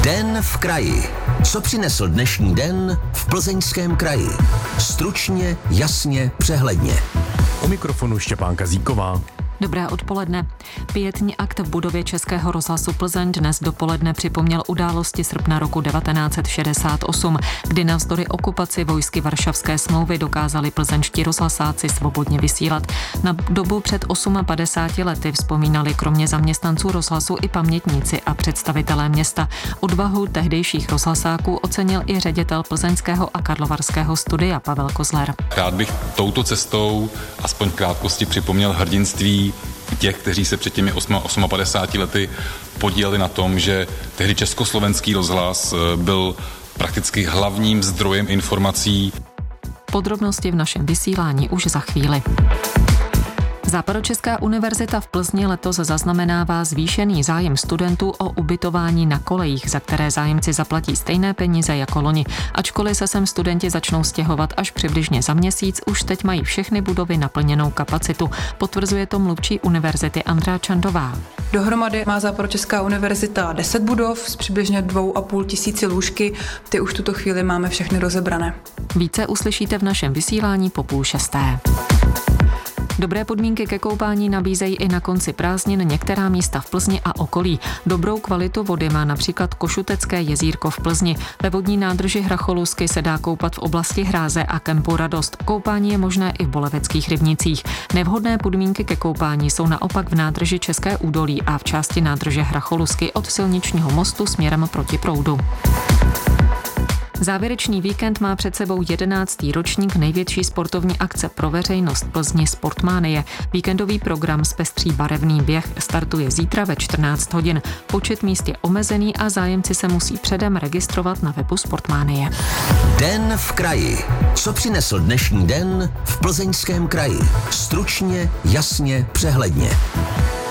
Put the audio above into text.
Den v kraji. Co přinesl dnešní den v Plzeňském kraji? Stručně, jasně, přehledně. U mikrofonu Štěpánka Kazíková. Dobré odpoledne. Pietní akt v budově Českého rozhlasu Plzeň dnes dopoledne připomněl události srpna roku 1968, kdy navzdory okupaci vojsky Varšavské smlouvy dokázali plzeňští rozhlasáci svobodně vysílat. Na dobu před 58 lety vzpomínali kromě zaměstnanců rozhlasu i pamětníci a představitelé města. Odvahu tehdejších rozhlasáků ocenil i ředitel plzeňského a karlovarského studia Pavel Kozler. Rád bych touto cestou aspoň v krátkosti připomněl hrdinství těch, kteří se před těmi 58 lety podíleli na tom, že tehdy československý rozhlas byl prakticky hlavním zdrojem informací. Podrobnosti v našem vysílání už za chvíli. Západočeská univerzita v Plzni letos zaznamenává zvýšený zájem studentů o ubytování na kolejích, za které zájemci zaplatí stejné peníze jako loni. Ačkoliv se sem studenti začnou stěhovat až přibližně za měsíc, už teď mají všechny budovy naplněnou kapacitu. Potvrzuje to mluvčí univerzity Andrea Čandová. Dohromady má Západočeská univerzita 10 budov s přibližně 2,5 tisíci lůžky. Ty už tuto chvíli máme všechny rozebrané. Více uslyšíte v našem vysílání po 5:30. Dobré podmínky ke koupání nabízejí i na konci prázdnin některá místa v Plzni a okolí. Dobrou kvalitu vody má například Košutecké jezírko v Plzni. Ve vodní nádrži Hracholusky se dá koupat v oblasti Hráze a kempu Radost. Koupání je možné i v Boleveckých rybnicích. Nevhodné podmínky ke koupání jsou naopak v nádrži České údolí a v části nádrže Hracholusky od silničního mostu směrem proti proudu. Závěrečný víkend má před sebou 11. ročník největší sportovní akce pro veřejnost Plzni Sportmanie. Víkendový program zpestří barevný běh startuje zítra ve 14 hodin. Počet míst je omezený a zájemci se musí předem registrovat na webu Sportmanie. Den v kraji. Co přinesl dnešní den v Plzeňském kraji? Stručně, jasně, přehledně.